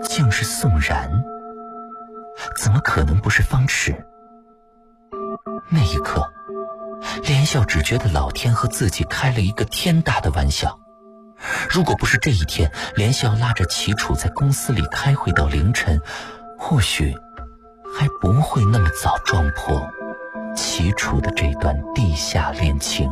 竟是宋然，怎么可能不是方池？那一刻，连笑只觉得老天和自己开了一个天大的玩笑。如果不是这一天，连笑拉着齐楚在公司里开会到凌晨，或许还不会那么早撞破齐楚的这段地下恋情。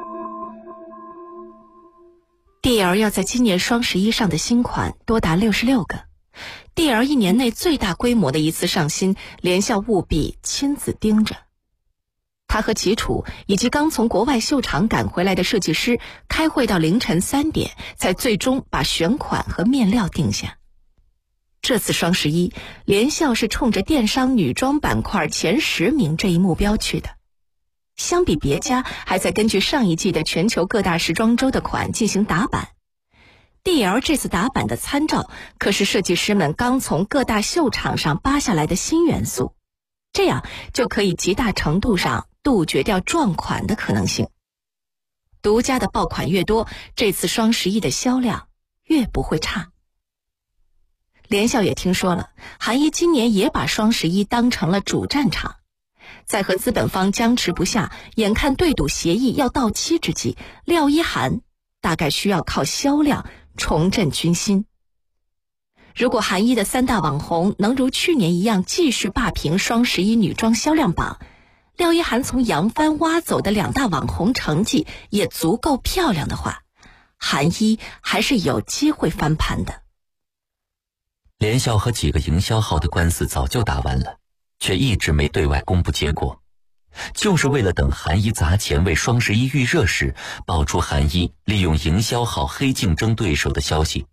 DL 要在今年双11上的新款多达66个。DL 一年内最大规模的一次上新，连笑务必亲自盯着。他和齐楚以及刚从国外秀场赶回来的设计师开会到凌晨3点，才最终把选款和面料定下。这次双11，连笑是冲着电商女装板块前10名这一目标去的。相比别家还在根据上一季的全球各大时装周的款进行打版， DL 这次打版的参照可是设计师们刚从各大秀场上扒下来的新元素，这样就可以极大程度上杜绝掉撞款的可能性。独家的爆款越多，这次双11的销量越不会差。连笑也听说了，韩一今年也把双11当成了主战场。在和资本方僵持不下，眼看对赌协议要到期之际，廖一涵大概需要靠销量重振军心。如果韩一的3大网红能如去年一样继续霸屏双11女装销量榜，廖一涵从杨帆挖走的2大网红成绩也足够漂亮的话，韩一还是有机会翻盘的。 连笑和几个营销号的官司早就打完了，却一直没对外公布结果，就是为了等韩一砸钱为双11预热时，爆出韩一利用营销号黑竞争对手的消息。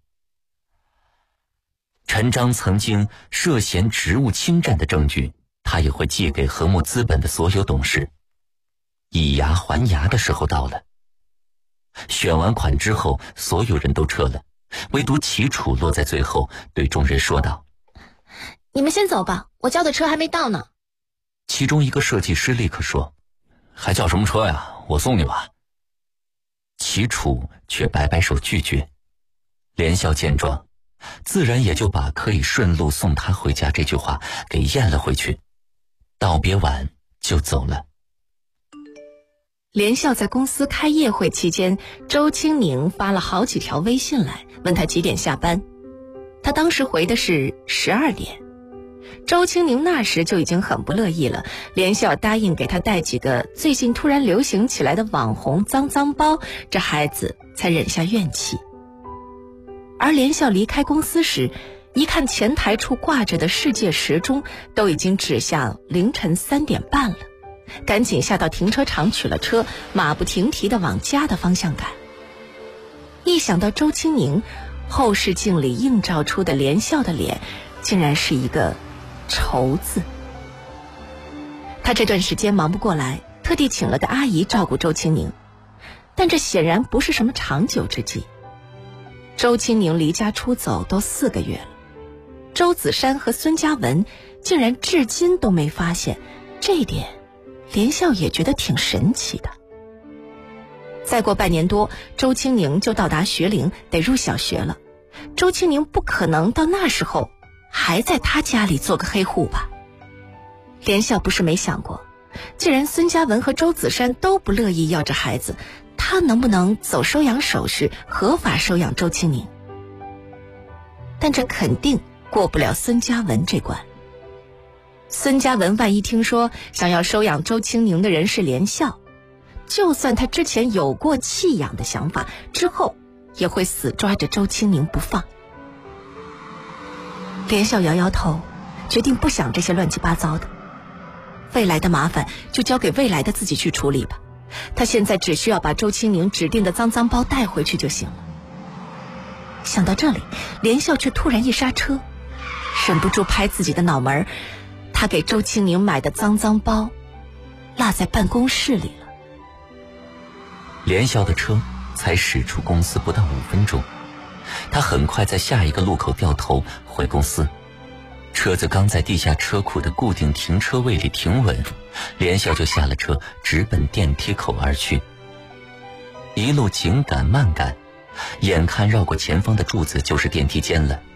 陈章曾经涉嫌职务侵占的证据，他也会寄给和睦资本的所有董事。以牙还牙的时候到了。选完款之后，所有人都撤了，唯独齐楚落在最后，对众人说道： 你们先走吧，我叫的车还没到呢。 其中一个设计师立刻说：还叫什么车呀，我送你吧。齐楚却摆摆手拒绝。连笑见状，自然也就把可以顺路送他回家这句话给咽了回去，道别完就走了。 连笑在公司开业会期间，周青宁发了好几条微信来，问他几点下班。他当时回的是12点。周青宁那时就已经很不乐意了，连笑答应给他带几个最近突然流行起来的网红脏脏包，这孩子才忍下怨气。而连笑离开公司时，一看前台处挂着的世界时钟都已经指向凌晨3点半了，赶紧下到停车场取了车，马不停蹄地往家的方向赶。一想到周青宁，后视镜里映照出的连笑的脸竟然是一个愁字。他这段时间忙不过来，特地请了个阿姨照顾周青宁，但这显然不是什么长久之计。周青宁离家出走都4个月了，周子珊和孙嘉文竟然至今都没发现，这一点连笑也觉得挺神奇的。再过半年多，周青宁就到达学龄，得入小学了。周青宁不可能到那时候还在他家里做个黑户吧？连笑不是没想过，既然孙嘉文和周子珊都不乐意要这孩子，他能不能走收养手续，合法收养周青宁？但这肯定过不了孙嘉文这关。孙嘉文万一听说想要收养周青宁的人是连笑，就算他之前有过弃养的想法，之后也会死抓着周青宁不放。连笑摇摇头，决定不想这些乱七八糟的，未来的麻烦就交给未来的自己去处理吧。他现在只需要把周青宁指定的脏脏包带回去就行了。想到这里，连笑却突然一刹车，忍不住拍自己的脑门，他给周青宁买的脏脏包落在办公室里了。 连笑的车才驶出公司不到5分钟，他很快在下一个路口掉头回公司。车子刚在地下车库的固定停车位里停稳，连笑就下了车，直奔电梯口而去。一路紧赶慢赶，眼看绕过前方的柱子就是电梯间了，